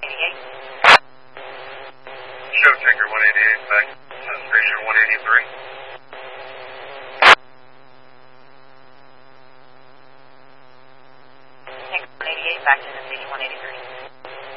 Show Taker 188 back to station 183. Taker 188 back to the station 183.